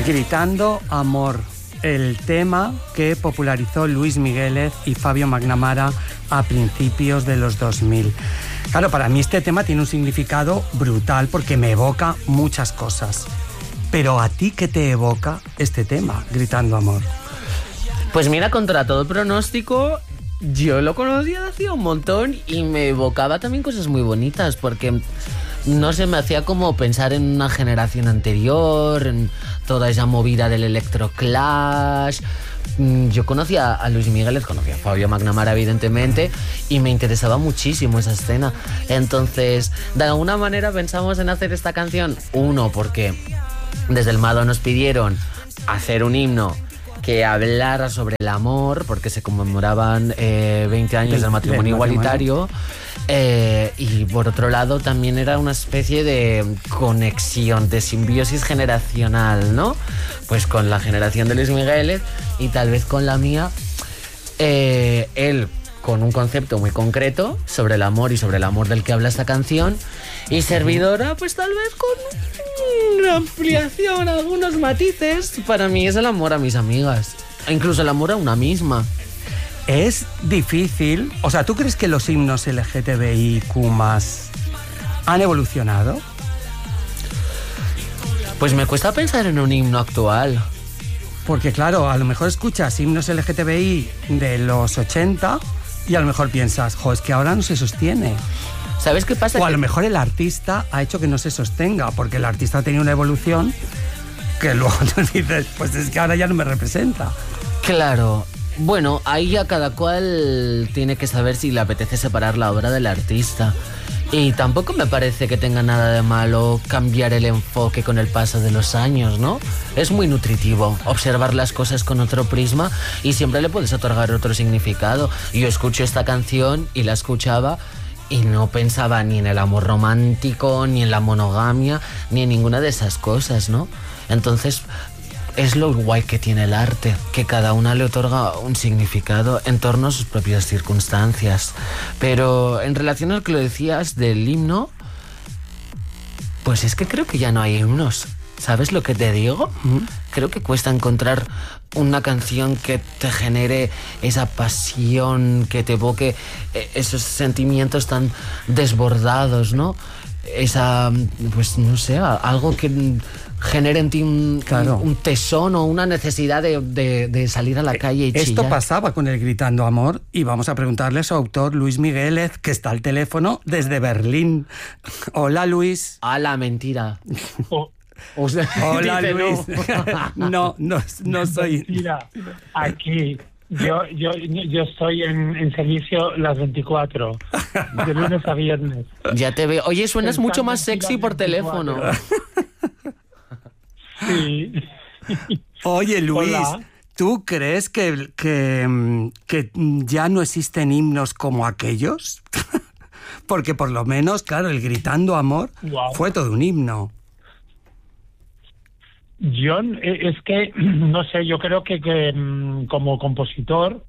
Gritando amor, el tema que popularizó Luis Migueles y Fabio McNamara a principios de los 2000. Claro, para mí este tema tiene un significado brutal porque me evoca muchas cosas. Pero ¿a ti qué te evoca este tema, Gritando amor? Pues mira, contra todo pronóstico, yo lo conocía de hacía un montón y me evocaba también cosas muy bonitas porque... no sé, me hacía como pensar en una generación anterior, en toda esa movida del electroclash. Yo conocía a Luis Miguel, conocía a Fabio McNamara, evidentemente, y me interesaba muchísimo esa escena. Entonces, de alguna manera pensamos en hacer esta canción. Uno, porque desde el Mado nos pidieron hacer un himno que hablara sobre el amor, porque se conmemoraban 20 años del matrimonio igualitario. Y por otro lado también era una especie de conexión, de simbiosis generacional, ¿no? Pues con la generación de Luis Miguel y tal vez con la mía, él con un concepto muy concreto sobre el amor y sobre el amor del que habla esta canción, y servidora pues tal vez con una ampliación, algunos matices. Para mí es el amor a mis amigas, e incluso el amor a una misma. Es difícil, o sea, ¿tú crees que los himnos LGTBIQ+ han evolucionado? Pues me cuesta pensar en un himno actual. Porque claro, a lo mejor escuchas himnos LGTBI de los 80 y a lo mejor piensas, es que ahora no se sostiene. ¿Sabes qué pasa? O a lo mejor el artista ha hecho que no se sostenga, porque el artista ha tenido una evolución que luego tú dices, pues es que ahora ya no me representa. Claro. Bueno, ahí ya cada cual tiene que saber si le apetece separar la obra del artista. Y tampoco me parece que tenga nada de malo cambiar el enfoque con el paso de los años, ¿no? Es muy nutritivo observar las cosas con otro prisma y siempre le puedes otorgar otro significado. Yo escucho esta canción y la escuchaba y no pensaba ni en el amor romántico, ni en la monogamia, ni en ninguna de esas cosas, ¿no? Entonces... es lo guay que tiene el arte, que cada una le otorga un significado en torno a sus propias circunstancias. Pero en relación a lo que lo decías del himno, pues es que creo que ya no hay himnos. ¿Sabes lo que te digo? Creo que cuesta encontrar una canción que te genere esa pasión, que te evoque esos sentimientos tan desbordados, ¿no? Esa, pues no sé, algo que genere en ti un tesón o una necesidad de salir a la calle y chillar. Esto pasaba con el Gritando amor y vamos a preguntarle a su autor, Luis Migueles, que está al teléfono desde Berlín. Hola, Luis. ¡Hala, mentira! Hola, Luis. No soy... Mentira, aquí... Yo estoy en servicio las 24, de lunes a viernes. Ya te veo. Oye, suenas mucho más sexy por teléfono. Sí. Oye, Luis, Hola. ¿tú crees que ya no existen himnos como aquellos? Porque por lo menos, claro, el Gritando amor fue todo un himno. Yo, es que, no sé, yo creo que como compositor,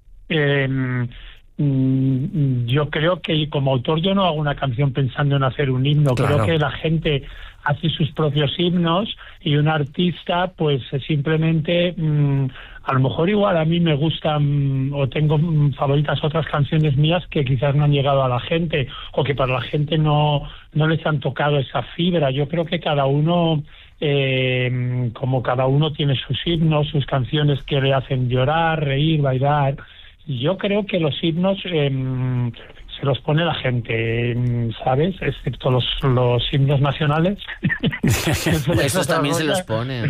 yo creo que como autor yo no hago una canción pensando en hacer un himno. Claro. Creo que la gente hace sus propios himnos y un artista pues simplemente, a lo mejor igual a mí me gustan o tengo favoritas otras canciones mías que quizás no han llegado a la gente o que para la gente no les han tocado esa fibra. Yo creo que cada uno... como cada uno tiene sus himnos, sus canciones que le hacen llorar, reír, bailar. Yo creo que los himnos se los pone la gente, ¿sabes? Excepto los himnos nacionales. Esos también se los ponen.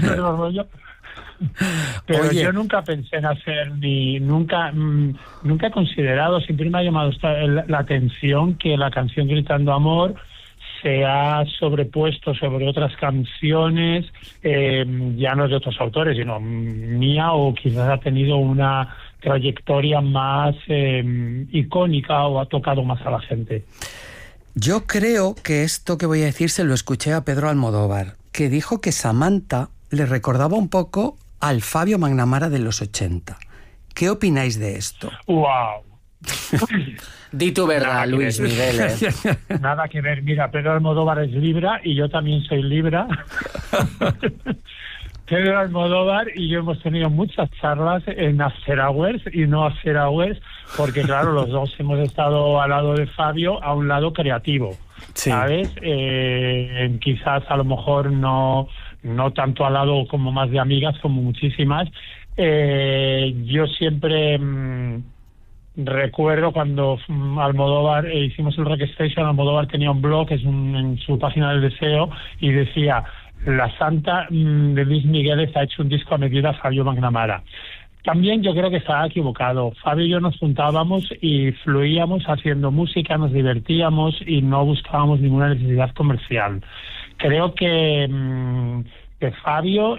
Pero Oye, yo nunca pensé en hacer nunca he considerado, siempre me ha llamado la atención que la canción Gritando amor se ha sobrepuesto sobre otras canciones, ya no de otros autores, sino mía, o quizás ha tenido una trayectoria más icónica o ha tocado más a la gente. Yo creo que esto que voy a decir se lo escuché a Pedro Almodóvar, que dijo que Samantha le recordaba un poco al Fabio McNamara de los 80. ¿Qué opináis de esto? ¡Wow! Di tu verdad, Luis Miguel. Nada que ver. Mira, Pedro Almodóvar es Libra y yo también soy Libra. Pedro Almodóvar y yo hemos tenido muchas charlas en After Hours y no After Hours, porque claro, los dos hemos estado al lado de Fabio, a un lado creativo, sí. ¿Sabes? Quizás a lo mejor no tanto al lado como más de amigas, como muchísimas. Yo siempre recuerdo cuando Almodóvar hicimos el Rock Station, Almodóvar tenía un blog en su página del deseo y decía: la santa de Luis Miguel ha hecho un disco a medida Fabio McNamara. También yo creo que estaba equivocado. Fabio y yo nos juntábamos y fluíamos haciendo música, nos divertíamos y no buscábamos ninguna necesidad comercial. Creo que Fabio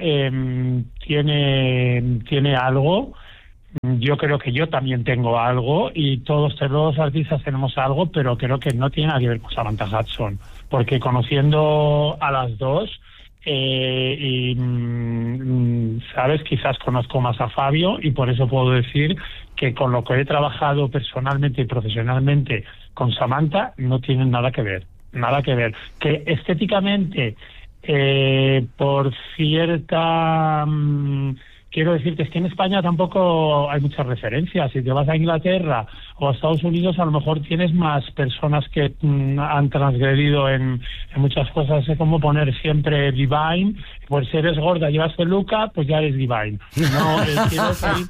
tiene algo. Yo creo que yo también tengo algo y todos los artistas tenemos algo, pero creo que no tiene nada que ver con Samantha Hudson, porque conociendo a las dos sabes, quizás conozco más a Fabio y por eso puedo decir que con lo que he trabajado personalmente y profesionalmente con Samantha no tienen nada que ver, que estéticamente por cierta quiero decirte, es que en España tampoco hay muchas referencias. Si te vas a Inglaterra o a Estados Unidos, a lo mejor tienes más personas que han transgredido en muchas cosas. Es como poner siempre Divine. Pues si eres gorda y llevas peluca, pues ya eres Divine. No, quiero decir,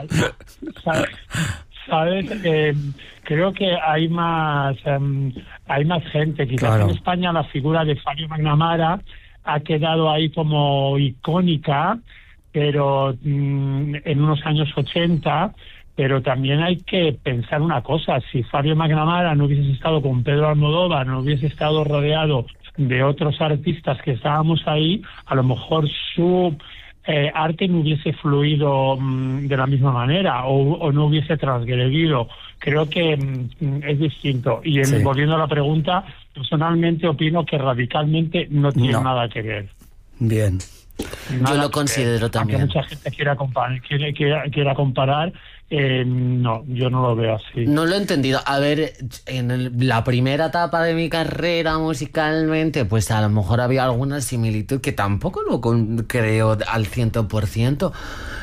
¿sabes? Creo que hay más gente. Quizás claro. En España la figura de Fabio McNamara ha quedado ahí como icónica, pero en unos años 80, pero también hay que pensar una cosa: si Fabio McNamara no hubiese estado con Pedro Almodóvar, no hubiese estado rodeado de otros artistas que estábamos ahí, a lo mejor su arte no hubiese fluido de la misma manera o no hubiese transgredido. Creo que es distinto. Y sí. Volviendo a la pregunta, personalmente opino que radicalmente no tiene nada que ver. Bien. Yo lo considero también. Aunque mucha gente quiera comparar, no, yo no lo veo así. No lo he entendido. A ver, en la primera etapa de mi carrera musicalmente, pues a lo mejor había alguna similitud que tampoco lo creo al 100%,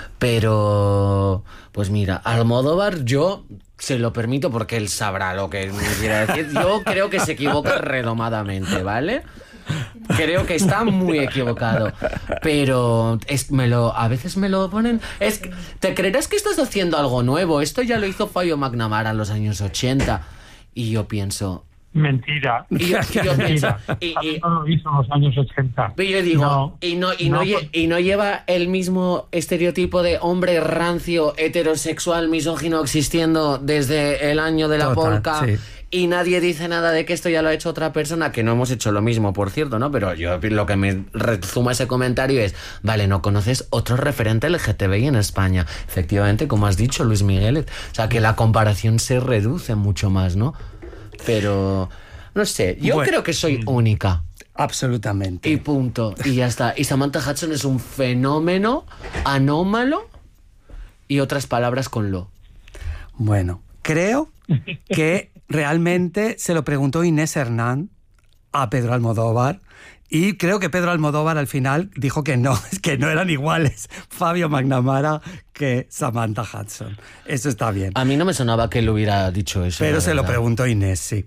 pero pues mira, Almodóvar yo se lo permito porque él sabrá lo que me quiere decir. Yo creo que se equivoca redomadamente, ¿vale? Creo que está muy equivocado, pero a veces me lo ponen. ¿Te creerás que estás haciendo algo nuevo? Esto ya lo hizo Fabio McNamara en los años 80. Y yo pienso... Mentira. Y yo pienso... no lo hizo en los años 80. Y yo digo... No lleva el mismo estereotipo de hombre rancio, heterosexual, misógino existiendo desde el año de la polka... Sí. Y nadie dice nada de que esto ya lo ha hecho otra persona, que no hemos hecho lo mismo, por cierto, ¿no? Pero yo lo que me rezuma ese comentario es: vale, ¿no conoces otro referente LGTBI en España? Efectivamente, como has dicho, Luis Miguel. O sea, que la comparación se reduce mucho más, ¿no? Pero, no sé, yo creo que soy única. Absolutamente. Y punto. Y ya está. Y Samantha Hudson es un fenómeno anómalo y otras palabras con lo. Bueno, creo que realmente se lo preguntó Inés Hernán a Pedro Almodóvar y creo que Pedro Almodóvar al final dijo que no eran iguales Fabio McNamara que Samantha Hudson. Eso está bien. A mí no me sonaba que él hubiera dicho eso. Pero se lo preguntó Inés, sí.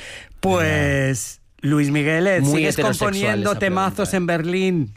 Pues, Luis Miguel, ¿sigues componiendo temazos en Berlín?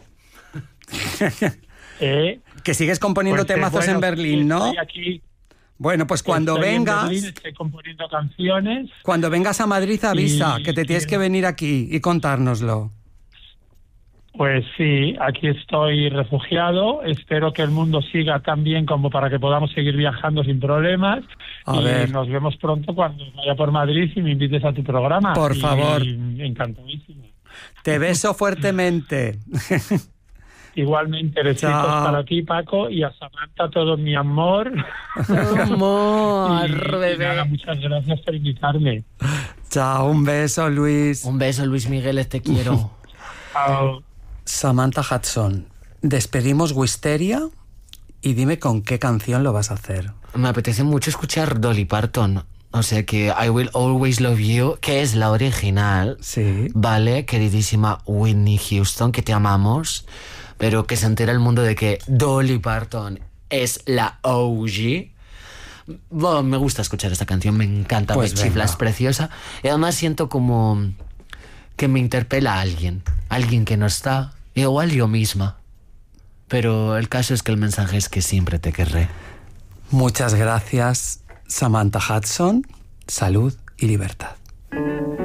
Que sigues componiendo temazos en Berlín, ¿no? Estoy aquí. Bueno, pues cuando vengas... En Berlín, estoy componiendo canciones. Cuando vengas a Madrid avisa que te tienes que venir aquí y contárnoslo. Pues sí, aquí estoy refugiado. Espero que el mundo siga tan bien como para que podamos seguir viajando sin problemas. A ver. Nos vemos pronto cuando vaya por Madrid y me invites a tu programa. Por favor. Encantadísimo. Te beso fuertemente. Igualmente, besitos para ti, Paco, y a Samantha todo mi amor. Amor, y nada, muchas gracias por invitarme. Chao, un beso, Luis. Un beso, Luis Miguel, te quiero. Chao. Samantha Hudson, despedimos Wisteria y dime con qué canción lo vas a hacer. Me apetece mucho escuchar Dolly Parton. O sea que I Will Always Love You, que es la original. Sí. Vale, queridísima Whitney Houston, que te amamos, pero que se entera el mundo de que Dolly Parton es la OG. Bueno, me gusta escuchar esta canción, me encanta, Pues me chifla, venga. es preciosa. Y además siento como que me interpela a alguien que no está, igual yo misma. Pero el caso es que el mensaje es que siempre te querré. Muchas gracias, Samantha Hudson. Salud y libertad.